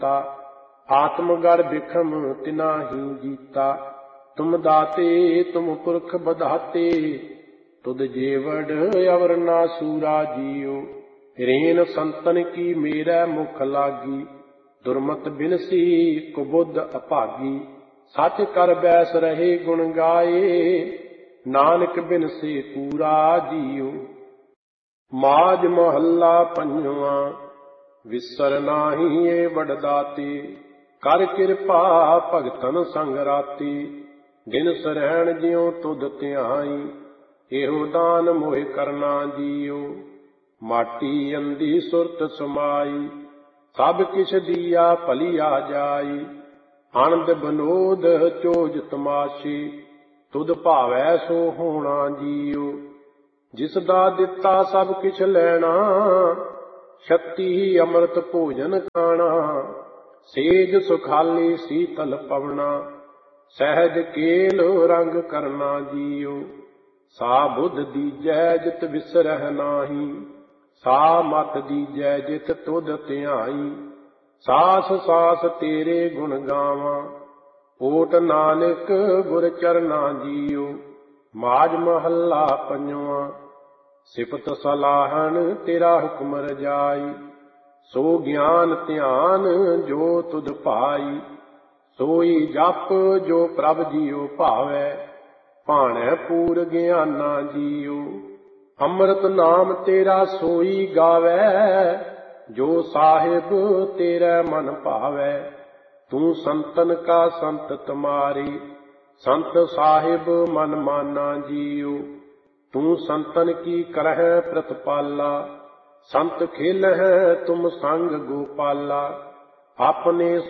ता आत्मगढ़ बिखम तिनाही जीता। तुम दाते तुम पुरख बधाते तुद जेवड़ अवर ना सूरा जियो। रेन संतन की मेरा मुख लागी दुर्मत बिनसी कुबुद्ध अभागी। सच कर बैस रहे गुण गाए नानक बिनसे पूरा जियो। माज महला पंजवा विसर नाही ए वडदाते कर किरपा भगतन संग राते। दिन सरहण जियो तुध ध्याई एहो दान मोहि करना जियो। माटी अंधी सुरत समाई सब किछ दिया भलिया जाई। आनंद बनोद चोज तमाशे तुद भावै सो होना जियो। जिस दा दिता सब किछ लैना शक्ति अमृत भोजन खाना। सेज सुखाली शीतल पवना सहज केल रंग करना जियो। सा बुद्ध दीजै जित विसरह नाही सा मत दीजै जित तुध ध्याई। सास सास तेरे गुण गावां ओट नानक गुर चरना जियो। माज महला पंजवा सिफत सलाहन तेरा हुक्म रजाई। सो ज्ञान ध्यान जो तुध पाई सोई जप जो प्रभ जियो भावै। भाणै पूर ज्ञाना जियो। अमृत नाम तेरा सोई गावै जो साहिब तेरे मन भावै। तू संतन का संत तुम्हारी संत साहिब मन माना जियो। तू संतन की करह प्रतिपाला संत खेलह तुम संग गोपाला। अपने